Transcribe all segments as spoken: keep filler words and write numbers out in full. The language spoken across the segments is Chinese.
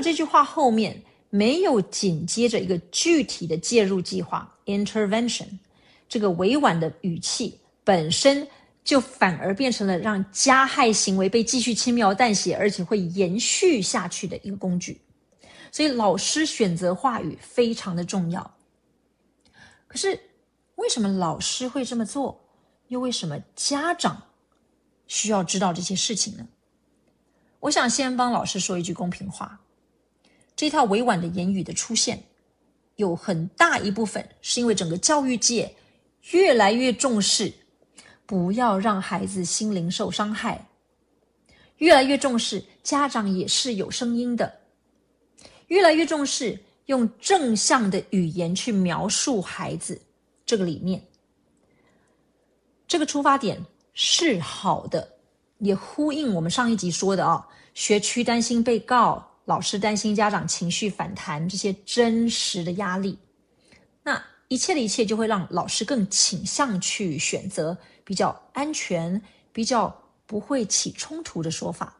这句话后面没有紧接着一个具体的介入计划 intervention， 这个委婉的语气本身就反而变成了让加害行为被继续轻描淡写，而且会延续下去的一个工具。所以老师选择话语非常的重要。可是为什么老师会这么做？又为什么家长需要知道这些事情呢？我想先帮老师说一句公平话，这套委婉的言语的出现，有很大一部分是因为整个教育界越来越重视不要让孩子心灵受伤害，越来越重视家长也是有声音的，越来越重视用正向的语言去描述孩子这个理念。这个出发点是好的，也呼应我们上一集说的啊，学区担心被告，老师担心家长情绪反弹，这些真实的压力。那一切的一切就会让老师更倾向去选择比较安全、比较不会起冲突的说法。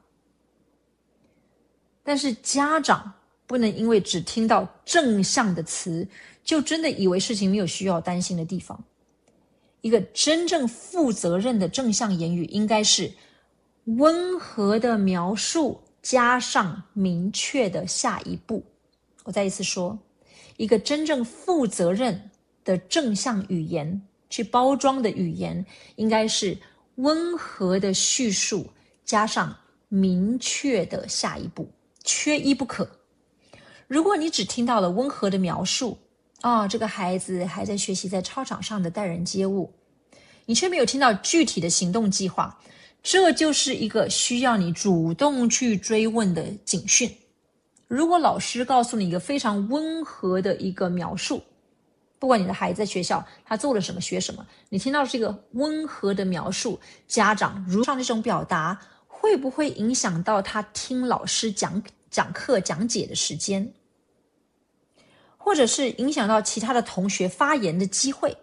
但是家长不能因为只听到正向的词，就真的以为事情没有需要担心的地方。一个真正负责任的正向言语应该是温和的描述加上明确的下一步。我再一次说，一个真正负责任的正向语言去包装的语言应该是温和的叙述加上明确的下一步，缺一不可。如果你只听到了温和的描述，哦，这个孩子还在学习在操场上的待人接物，你却没有听到具体的行动计划，这就是一个需要你主动去追问的警讯。如果老师告诉你一个非常温和的一个描述，不管你的孩子在学校他做了什么学什么，你听到这个温和的描述，家长如上这种表达会不会影响到他听老师讲讲课讲解的时间，或者是影响到其他的同学发言的机会？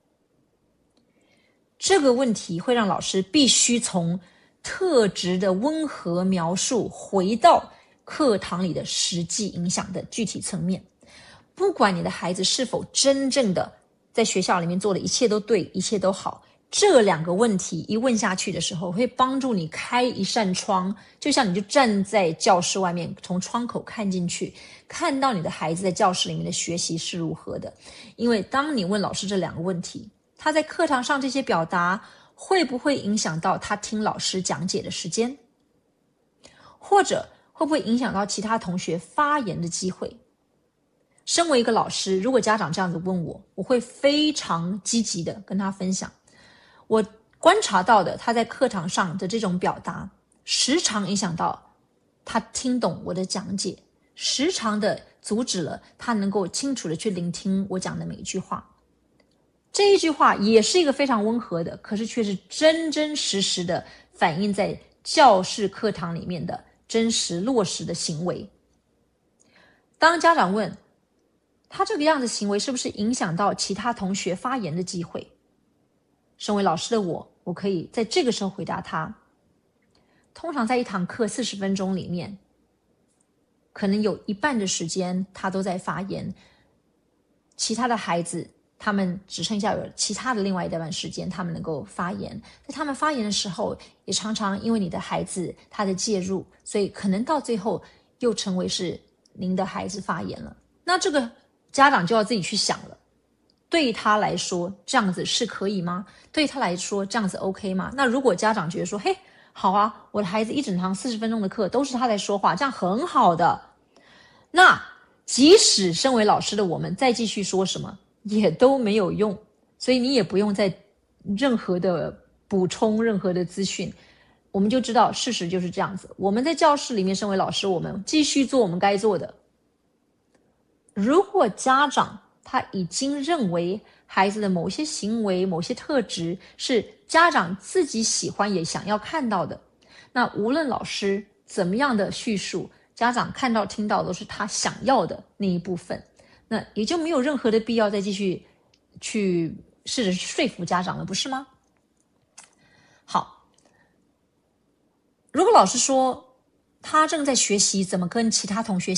这个问题会让老师必须从特质的温和描述回到课堂里的实际影响的具体层面。不管你的孩子是否真正的在学校里面做的一切都对，一切都好，这两个问题一问下去的时候，会帮助你开一扇窗，就像你就站在教室外面，从窗口看进去，看到你的孩子在教室里面的学习是如何的。因为当你问老师这两个问题，他在课堂上这些表达会不会影响到他听老师讲解的时间，或者会不会影响到其他同学发言的机会？身为一个老师，如果家长这样子问我，我会非常积极的跟他分享我观察到的他在课堂上的这种表达，时常影响到他听懂我的讲解，时常的阻止了他能够清楚的去聆听我讲的每一句话。这一句话也是一个非常温和的，可是却是真真实实的反映在教室课堂里面的真实落实的行为。当家长问他这个样子行为是不是影响到其他同学发言的机会，身为老师的我，我可以在这个时候回答他，通常在一堂课四十分钟里面，可能有一半的时间他都在发言，其他的孩子他们只剩下有其他的另外一半时间他们能够发言，在他们发言的时候，也常常因为你的孩子他的介入，所以可能到最后又成为是您的孩子发言了。那这个家长就要自己去想了，对他来说这样子是可以吗？对他来说这样子 OK 吗？那如果家长觉得说，嘿，好啊，我的孩子一整堂四十分钟的课都是他在说话，这样很好的，那即使身为老师的我们再继续说什么也都没有用，所以你也不用再任何的补充任何的资讯，我们就知道事实就是这样子。我们在教室里面身为老师，我们继续做我们该做的。如果家长他已经认为孩子的某些行为某些特质是家长自己喜欢也想要看到的，那无论老师怎么样的叙述，家长看到听到都是他想要的那一部分，那也就没有任何的必要再继续去试着说服家长了，不是吗？好，如果老师说他正在学习怎么跟其他同学